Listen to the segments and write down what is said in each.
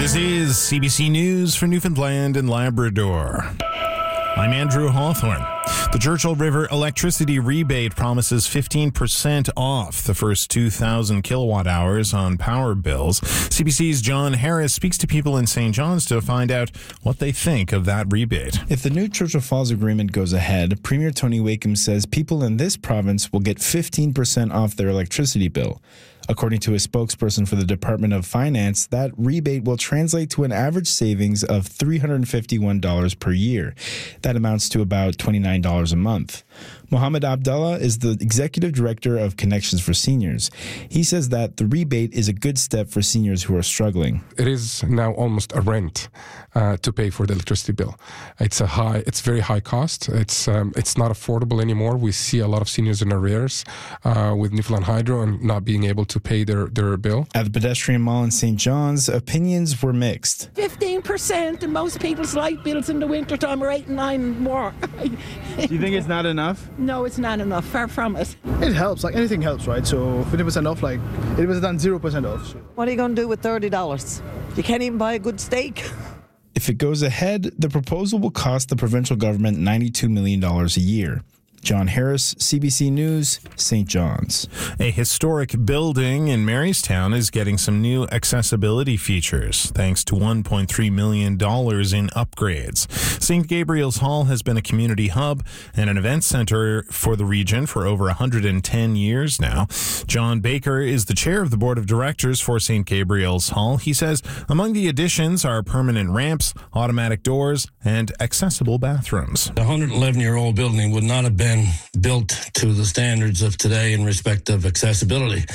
This is CBC News for Newfoundland and Labrador. I'm Andrew Hawthorne. The Churchill River electricity rebate promises 15% off the first 2,000 kilowatt hours on power bills. CBC's John Harris speaks to people in St. John's to find out what they think of that rebate. If the new Churchill Falls agreement goes ahead, Premier Tony Wakeham says people in this province will get 15% off their electricity bill. According to a spokesperson for the Department of Finance, that rebate will translate to an average savings of $351 per year. That amounts to about $29 a month. Mohammed Abdullah is the executive director of Connections for Seniors. He says that the rebate is a good step for seniors who are struggling. It is now almost a rent to pay for the electricity bill. It's very high cost. It's not affordable anymore. We see a lot of seniors in arrears with Newfoundland Hydro and not being able to pay their bill. At the Pedestrian Mall in St. John's, opinions were mixed. 15% and most people's light bills in the wintertime are 8 and 9 more. Do you think it's not enough? No, it's not enough. Far from it. It helps. Like anything helps, right? So 50% off, like it was done 0% off. So. What are you going to do with $30? You can't even buy a good steak. If it goes ahead, the proposal will cost the provincial government $92 million a year. John Harris, CBC News, St. John's. A historic building in Marystown is getting some new accessibility features thanks to $1.3 million in upgrades. St. Gabriel's Hall has been a community hub and an event center for the region for over 110 years now. John Baker is the chair of the board of directors for St. Gabriel's Hall. He says among the additions are permanent ramps, automatic doors, and accessible bathrooms. The 111-year-old building would not have been built to the standards of today in respect of accessibility.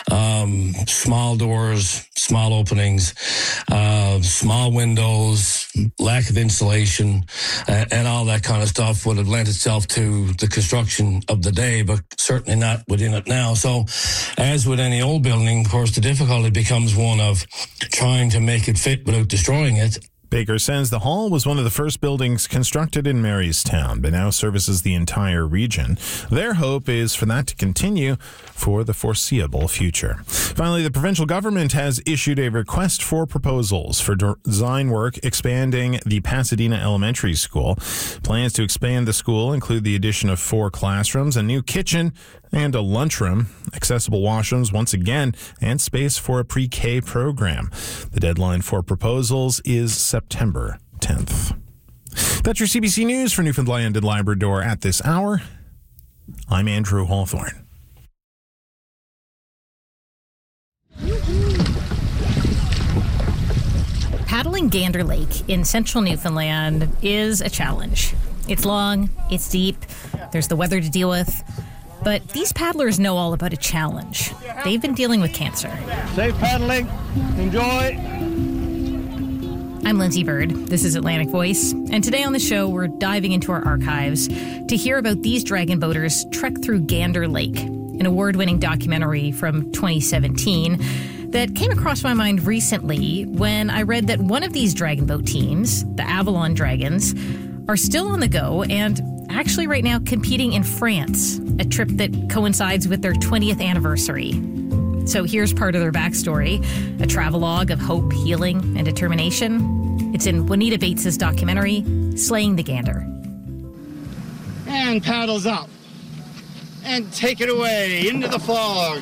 Small doors, small openings, small windows, lack of insulation, and all that kind of stuff would have lent itself to the construction of the day, but certainly not within it now. So, as with any old building, of course, the difficulty becomes one of trying to make it fit without destroying it. Baker says the hall was one of the first buildings constructed in Marystown, but now services the entire region. Their hope is for that to continue for the foreseeable future. Finally, the provincial government has issued a request for proposals for design work expanding the Pasadena Elementary School. Plans to expand the school include the addition of 4 classrooms, a new kitchen, and a lunchroom, accessible washrooms once again, and space for a pre-K program. The deadline for proposals is September 10th. That's your CBC News for Newfoundland and Labrador at this hour. I'm Andrew Hawthorne. Paddling Gander Lake in central Newfoundland is a challenge. It's long, it's deep, there's the weather to deal with. But these paddlers know all about a challenge. They've been dealing with cancer. Safe paddling. Enjoy. I'm Lindsay Bird. This is Atlantic Voice. And today on the show, we're diving into our archives to hear about these dragon boaters trek through Gander Lake, an award-winning documentary from 2017 that came across my mind recently when I read that one of these dragon boat teams, the Avalon Dragons, are still on the go and actually right now competing in France, a trip that coincides with their 20th anniversary. So here's part of their backstory, a travelogue of hope, healing, and determination. It's in Juanita Bates's documentary, Slaying the Gander. And paddles up. And take it away into the fog.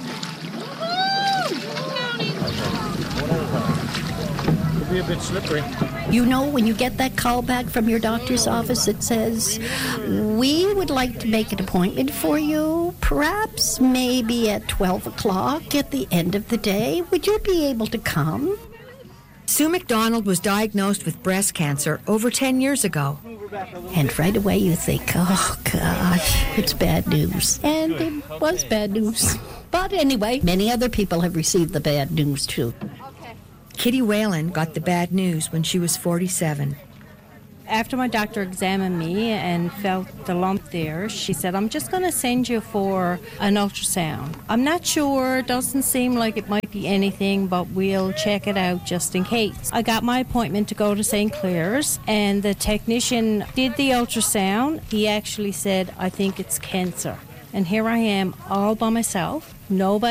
Could be a bit slippery. You know, when you get that call back from your doctor's office that says, we would like to make an appointment for you, perhaps maybe at 12 o'clock at the end of the day. Would you be able to come? Sue McDonald was diagnosed with breast cancer over 10 years ago. And right away you think, oh gosh, it's bad news. And it was bad news. But anyway, many other people have received the bad news too. Kitty Whalen got the bad news when she was 47. After my doctor examined me and felt the lump there, she said, I'm just going to send you for an ultrasound. I'm not sure, doesn't seem like it might be anything, but we'll check it out just in case. I got my appointment to go to St. Clair's, and the technician did the ultrasound. He actually said, I think it's cancer. And here I am all by myself, nobody